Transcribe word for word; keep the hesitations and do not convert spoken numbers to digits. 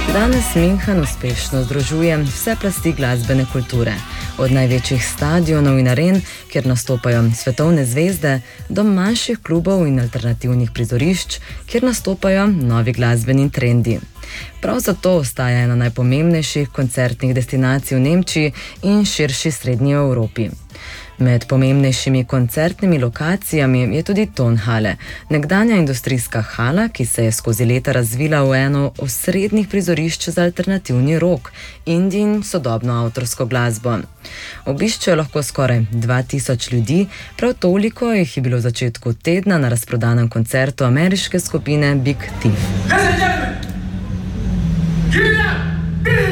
Danes München uspešno združuje vse plasti glasbene kulture, od največjih stadionov in aren, kjer nastopajo svetovne zvezde, do manjših klubov in alternativnih prizorišč, kjer nastopajo novi glasbeni trendi. Prav zato ostaja ena najpomembnejših koncertnih destinacij v Nemčiji in širši srednji Evropi. Med pomembnejšimi koncertnimi lokacijami je tudi Tonhalle, nekdanja industrijska hala, ki se je skozi leta razvila v eno osrednjih prizorišč za alternativni rock, indie in sodobno avtorsko glasbo. Obiščejo lahko skoraj dva tisoč ljudi, prav toliko jih je bilo v začetku tedna na razprodanem koncertu ameriške skupine Big Thief.